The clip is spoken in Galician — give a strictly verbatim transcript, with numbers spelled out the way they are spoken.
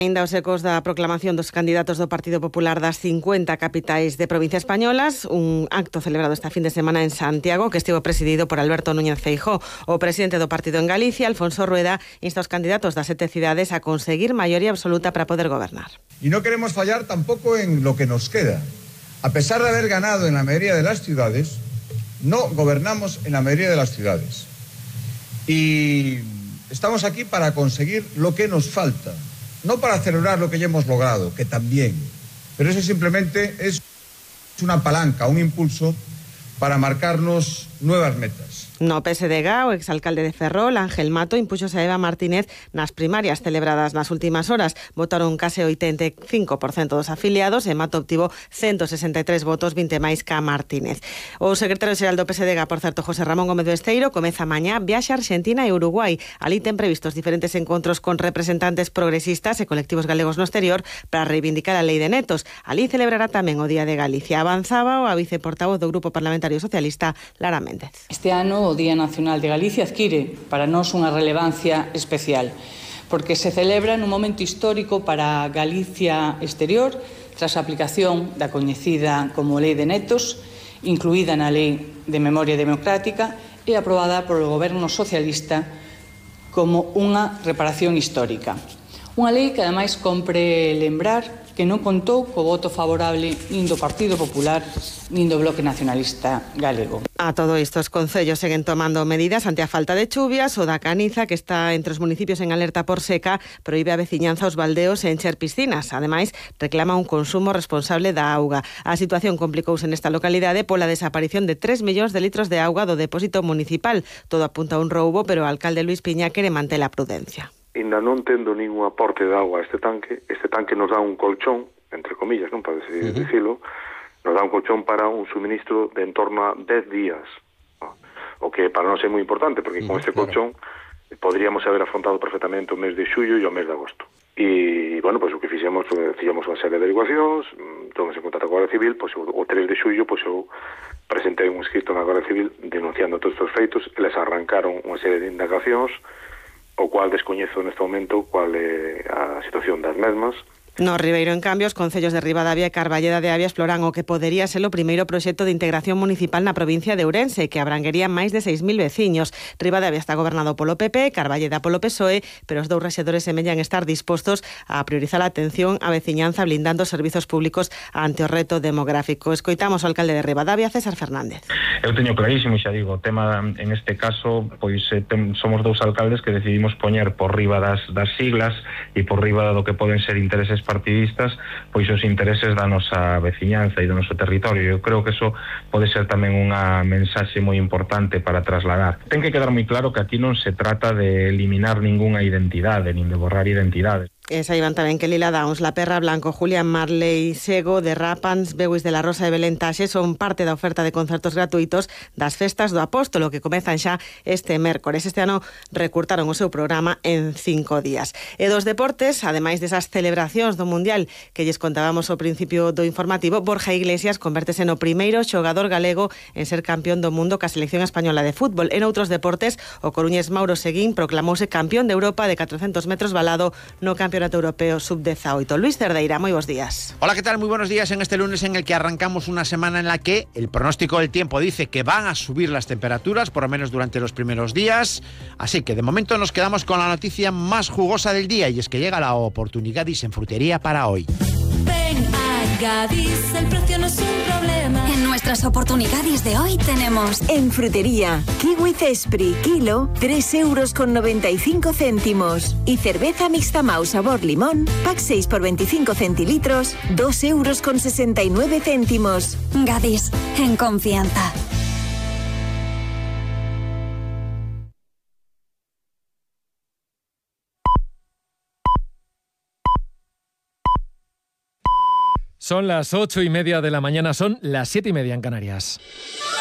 Ainda os ecos da proclamación dos candidatos do Partido Popular das cincuenta capitais de provincia españolas, un acto celebrado esta fin de semana en Santiago que estivo presidido por Alberto Núñez Feijóo. O presidente do partido en Galicia, Alfonso Rueda, insta aos candidatos das sete cidades a conseguir maioría absoluta para poder gobernar. Y no queremos fallar tampoco en lo que nos queda. A pesar de haber ganado en la mayoría de las ciudades, no gobernamos en la mayoría de las ciudades. Y estamos aquí para conseguir lo que nos falta. No para celebrar lo que ya hemos logrado, que también, pero eso simplemente es una palanca, un impulso para marcarnos nuevas metas. No P S D G, o exalcalde de Ferrol, Ángel Mato, impuxose a Eva Martínez nas primarias celebradas nas últimas horas. Votaron case oitenta e cinco por cento dos afiliados e Mato obtivo ciento sesenta e tres votos, vinte máis que a Martínez. O secretario xeral do P S D G, por certo, José Ramón Gómez Besteiro, comeza mañá viaxe a Argentina e Uruguai. Ali ten previstos diferentes encontros con representantes progresistas e colectivos galegos no exterior para reivindicar a lei de netos. Ali celebrará tamén o Día de Galicia. Avanzaba o a viceportavoz do Grupo Parlamentario Socialista, Lara Méndez. Este ano o Día Nacional de Galicia adquire para nós unha relevancia especial, porque se celebra nun momento histórico para Galicia exterior, tras a aplicación da coñecida como Lei de Netos, incluída na Lei de Memoria Democrática e aprobada polo Goberno Socialista como unha reparación histórica. Unha lei que ademais compre lembrar que non contou co voto favorable nin do Partido Popular nin do Bloque Nacionalista Galego. A todo isto, os concellos seguen tomando medidas ante a falta de chuvias. O da Caniza, que está entre os municipios en alerta por seca, proíbe a veciñanza aos baldeos e encher piscinas. Ademais, reclama un consumo responsable da auga. A situación complicouse nesta localidade pola desaparición de tres millóns de litros de auga do depósito municipal. Todo apunta a un roubo, pero o alcalde Luís Piña quere manter a prudencia. Ainda non tendo ningún aporte de agua a este tanque, este tanque nos dá un colchón, entre comillas, non para uh-huh. decirlo, nos dá un colchón para un suministro de en torno a dez días, ¿no? O que para nós é moi importante, porque uh-huh, con este colchón claro, podríamos haber afrontado perfectamente o mes de xullo e o mes de agosto. E, bueno, pois pues, o que fixemos, fixemos unha serie de averiguacións, tomamos en contacto coa Guardia Civil, pois pues, o tres de xullo, pois pues, eu presentei un escrito na Guardia Civil denunciando todos estes feitos, eles arrancaron unha serie de indagacións, o cual descoñezo neste momento cual é a situación das mesmas. No Ribeiro, en cambio, os concellos de Ribadavia e Carballeda de Avia exploran o que podería ser o primeiro proxecto de integración municipal na provincia de Ourense, que abranguería máis de seis mil veciños. Ribadavia está gobernado polo P P, Carballeda polo P S O E, pero os dous rexedores semellan estar dispostos a priorizar a atención á veciñanza blindando os servizos públicos ante o reto demográfico. Escoitamos ao alcalde de Ribadavia, César Fernández. Eu teño clarísimo, xa digo, o tema en este caso, pois eh, tem, somos dous alcaldes que decidimos poñer por riba das, das siglas e por riba do que poden ser intereses partidistas, pois os intereses da nosa veciñanza e do noso territorio. Eu creo que eso pode ser tamén unha mensaxe moi importante para trasladar. Ten que quedar moi claro que aquí non se trata de eliminar ningunha identidade, nin de borrar identidades. E saiban tamén que Lila Downs, La Perra Blanco, Julián Marley Sego, de Rapans, Beuis de la Rosa e Belén Taxe son parte da oferta de concertos gratuitos das festas do Apóstolo que comezan xa este mércores. Este ano recurtaron o seu programa en cinco días. E dos deportes, ademais desas celebracións do Mundial que lles contábamos ao principio do informativo, Borja Iglesias convértese no primeiro xogador galego en ser campeón do mundo ca selección española de fútbol. En outros deportes, o coruñés Mauro Seguín proclamouse campeón de Europa de catrocentos metros valado no Campeonato Europeo sub dieciocho. Luis Cerdeira, moi bons días. Hola, ¿qué tal? Muy buenos días en este lunes en el que arrancamos una semana en la que el pronóstico del tiempo dice que van a subir las temperaturas, por lo menos durante los primeros días. Así que de momento nos quedamos con la noticia más jugosa del día y es que llega la oportunidad en frutería para hoy. Ven a Gadis, el precio no es un problema. En nuestras oportunidades de hoy tenemos en frutería kiwi Cespri kilo tres euros con noventa y cinco céntimos y cerveza mixta Mau sabor limón pack seis por veinticinco centilitros dos euros con sesenta y nueve céntimos. Gadis, en confianza. Son las ocho y media de la mañana, son las siete y media en Canarias.